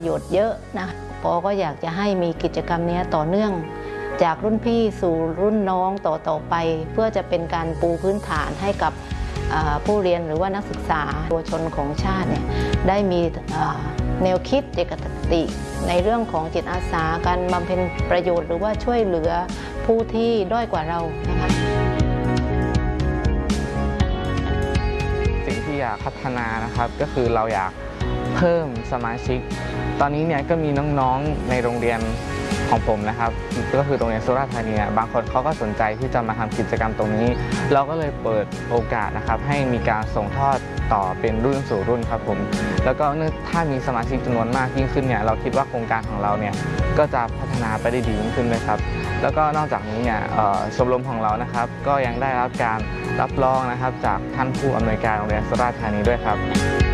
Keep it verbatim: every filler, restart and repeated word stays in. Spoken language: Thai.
ประโยชน์เยอะนะปอก็อยากจะให้มีกิจกรรมนี้ต่อเนื่องจากรุ่นพี่สู่รุ่นน้องต่อต่อไปเพื่อจะเป็นการปูพื้นฐานให้กับผู้เรียนหรือว่านักศึกษาตัวชนของชาติเนี่ยได้มีแนวคิดเจตคติในเรื่องของจิตอาสาการบำเพ็ญประโยชน์หรือว่าช่วยเหลือผู้ที่ด้อยกว่าเรานะคะสิ่งที่อยากพัฒนานะครับก็คือเราอยากเพิ่มสมาชิกตอนนี้เนี่ยก็มีน้องๆในโรงเรียนของผมนะครับก็คือโรงเรียนสุราษฎร์ธานีบางคนเขาก็สนใจที่จะมาทำกิจกรรมตรงนี้เราก็เลยเปิดโอกาสนะครับให้มีการส่งทอดต่อเป็นรุ่นสู่รุ่นครับผมแล้วก็ถ้ามีสมาชิกจำนวนมากยิ่งขึ้นเนี่ยเราคิดว่าโครงการของเราเนี่ยก็จะพัฒนาไปได้ดียิ่งขึ้นเลยครับแล้วก็นอกจากนี้เนี่ยชมรมของเรานะครับก็ยังได้รับการรับรองนะครับจากท่านผู้อำนวยการโรงเรียนสุราษฎร์ธานีด้วยครับ